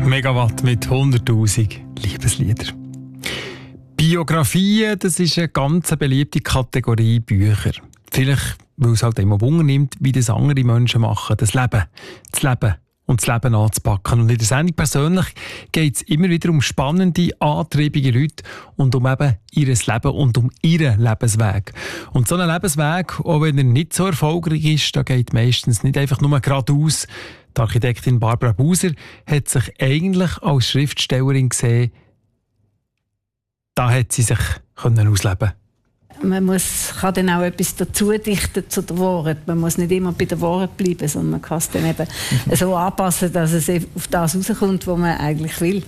Megawatt mit 100'000 Liebeslieder. Biografien, das ist eine ganz beliebte Kategorie Bücher. Vielleicht, weil es halt immer Wunder nimmt, wie das andere Menschen machen, das Leben und das Leben anzupacken. Und in der Sendung persönlich geht es immer wieder um spannende, antriebige Leute und um eben ihr Leben und um ihren Lebensweg. Und so ein Lebensweg, auch wenn er nicht so erfolgreich ist, da geht meistens nicht einfach nur geradeaus. Die Architektin Barbara Buser hat sich eigentlich als Schriftstellerin gesehen, da hat sie sich ausleben. Man kann dann auch etwas dazu dichten zu der Wahrheit. Man muss nicht immer bei der Wahrheit bleiben, sondern man kann es dann eben so anpassen, dass es auf das rauskommt, was man eigentlich will.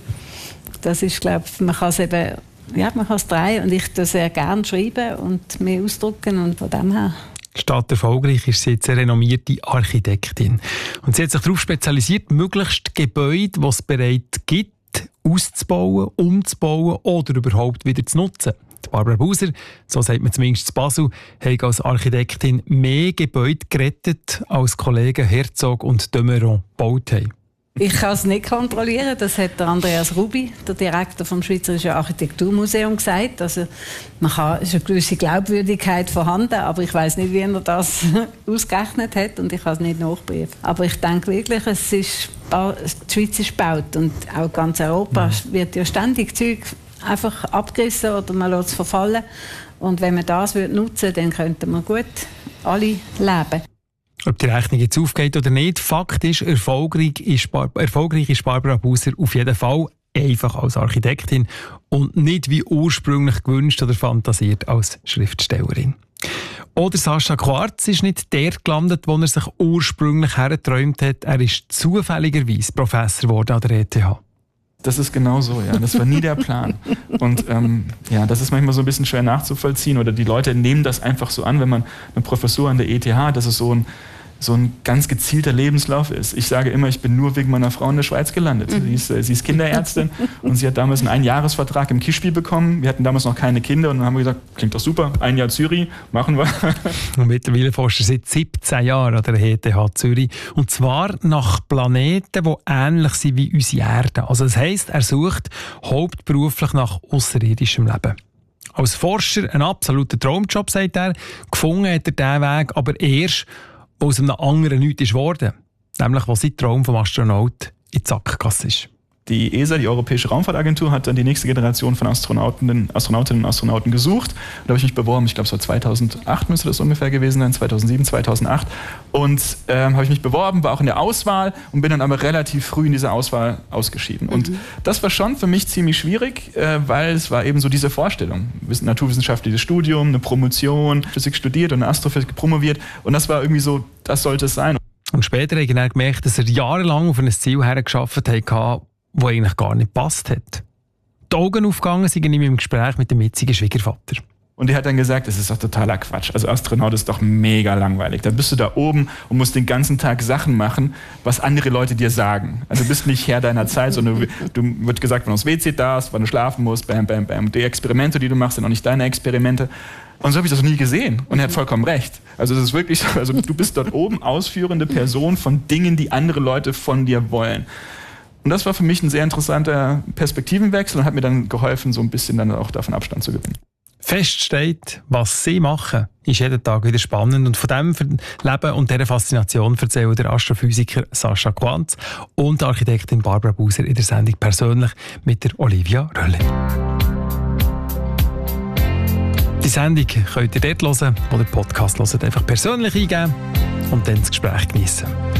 Das ist, glaube ich, man kann es eben, ja, man kann es drehen und ich das sehr gerne schreiben und mehr ausdrücken und von dem her. Statt erfolgreich ist sie jetzt eine renommierte Architektin. Und sie hat sich darauf spezialisiert, möglichst Gebäude, die es bereits gibt, auszubauen, umzubauen oder überhaupt wieder zu nutzen. Die Barbara Buser, so sagt man zumindest in Basel, hat als Architektin mehr Gebäude gerettet, als Kollegen Herzog und de Meuron gebaut haben. Ich kann es nicht kontrollieren, das hat der Andreas Rubi, der Direktor vom Schweizerischen Architekturmuseum, gesagt. Also es ist eine gewisse Glaubwürdigkeit vorhanden, aber ich weiß nicht, wie er das ausgerechnet hat und ich kann es nicht nachprüfen. Aber ich denke wirklich, die Schweiz ist gebaut und auch ganz Europa wird ja ständig Zeug einfach abgerissen oder man lässt es verfallen. Und wenn man das nutzen würde, dann könnten wir gut alle leben. Ob die Rechnung jetzt aufgeht oder nicht, Fakt ist, erfolgreich ist Barbara Buser auf jeden Fall, einfach als Architektin und nicht wie ursprünglich gewünscht oder fantasiert als Schriftstellerin. Oder Sascha Quarz ist nicht der gelandet, wo er sich ursprünglich hergeträumt hat. Er ist zufälligerweise Professor geworden an der ETH. Das ist genau so, ja. Das war nie der Plan. Und das ist manchmal so ein bisschen schwer nachzuvollziehen oder die Leute nehmen das einfach so an, wenn man eine Professur an der ETH hat, dass es so ein ganz gezielter Lebenslauf ist. Ich sage immer, ich bin nur wegen meiner Frau in der Schweiz gelandet. Sie ist Kinderärztin und sie hat damals einen Einjahresvertrag im Kischbi bekommen. Wir hatten damals noch keine Kinder und dann haben wir gesagt, klingt doch super, 1 Jahr Zürich, machen wir. Und mittlerweile forscht er seit 17 Jahren an der ETH Zürich. Und zwar nach Planeten, die ähnlich sind wie unsere Erde. Also das heisst, er sucht hauptberuflich nach außerirdischem Leben. Als Forscher ein absoluter Traumjob, sagt er. Gefunden hat er diesen Weg aber erst, wo aus einem anderen nichts geworden ist. Nämlich, wo sein Traum vom Astronaut in die Sackgasse ist. Die ESA, die Europäische Raumfahrtagentur, hat dann die nächste Generation von Astronautinnen und Astronauten gesucht. Da habe ich mich beworben, ich glaube es war 2008 müsste das ungefähr gewesen sein, 2007, 2008. Und habe ich mich beworben, war auch in der Auswahl und bin dann aber relativ früh in dieser Auswahl ausgeschieden. Und das war schon für mich ziemlich schwierig, weil es war eben so diese Vorstellung. Naturwissenschaftliches Studium, eine Promotion, Physik studiert und eine Astrophysik promoviert. Und das war irgendwie so, das sollte es sein. Und später habe ich gemerkt, dass er jahrelang auf ein Ziel hergearbeitet hat, das eigentlich gar nicht gepasst hat. Die Augen aufgegangen sind ihm im Gespräch mit dem jetzigen Schwiegervater. Und er hat dann gesagt, das ist doch totaler Quatsch. Also Astronaut ist doch mega langweilig. Da bist du da oben und musst den ganzen Tag Sachen machen, was andere Leute dir sagen. Also du bist nicht Herr deiner Zeit, sondern du wird gesagt, wann du aufs WC darfst, wann du schlafen musst, bam, bam, bam. Die Experimente, die du machst, sind auch nicht deine Experimente. Und so habe ich das noch nie gesehen. Und er hat vollkommen recht. Also das ist wirklich so, also du bist dort oben ausführende Person von Dingen, die andere Leute von dir wollen. Und das war für mich ein sehr interessanter Perspektivenwechsel und hat mir dann geholfen, so ein bisschen dann auch davon Abstand zu gewinnen. Fest steht, was sie machen, ist jeden Tag wieder spannend. Und von diesem Leben und dieser Faszination erzählen der Astrophysiker Sascha Quarz und die Architektin Barbara Buser in der Sendung persönlich mit der Olivia Rölle. Die Sendung könnt ihr dort hören, wo der Podcast hört. Einfach persönlich eingeben und dann das Gespräch geniessen.